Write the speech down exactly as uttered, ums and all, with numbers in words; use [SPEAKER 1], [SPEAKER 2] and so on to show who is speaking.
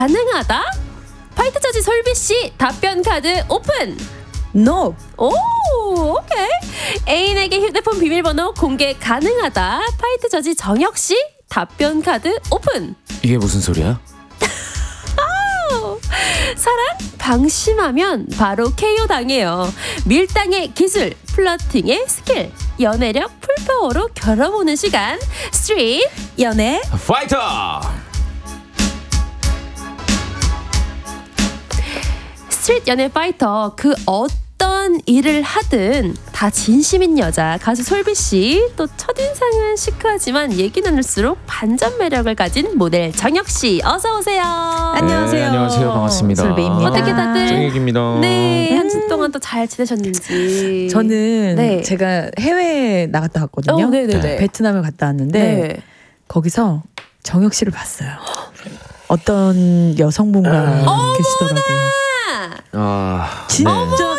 [SPEAKER 1] 가능하다? 파이터 저지 솔비 씨 답변 카드 오픈.
[SPEAKER 2] No.
[SPEAKER 1] 오, 오케이. 애인에게 휴대폰 비밀번호 공개 가능하다. 파이터 저지 정혁 씨 답변 카드 오픈.
[SPEAKER 3] 이게 무슨 소리야?
[SPEAKER 1] 사랑 방심하면 바로 케이오 당해요. 밀당의 기술, 플러팅의 스킬, 연애력 풀파워로 겨뤄보는 시간. 스트릿
[SPEAKER 2] 연애
[SPEAKER 3] 파이터.
[SPEAKER 1] 스트릿 연애 파이터. 그 어떤 일을 하든 다 진심인 여자 가수 솔비씨, 또 첫인상은 시크하지만 얘기 나눌수록 반전 매력을 가진 모델 정혁씨, 어서오세요.
[SPEAKER 2] 안녕하세요.
[SPEAKER 3] 네, 안녕하세요. 반갑습니다.
[SPEAKER 2] 솔비입니다.
[SPEAKER 1] 어떻게 다들
[SPEAKER 3] 정혁입니다.
[SPEAKER 1] 네, 한 주 동안 또 잘 지내셨는지.
[SPEAKER 2] 저는
[SPEAKER 1] 네.
[SPEAKER 2] 제가 해외에 나갔다 왔거든요.
[SPEAKER 1] 어, 네네네.
[SPEAKER 2] 베트남을 갔다 왔는데
[SPEAKER 1] 네.
[SPEAKER 2] 거기서 정혁 씨를 봤어요. 어떤 여성분과 계시더라고요.
[SPEAKER 3] 아,
[SPEAKER 2] 진짜
[SPEAKER 3] 네.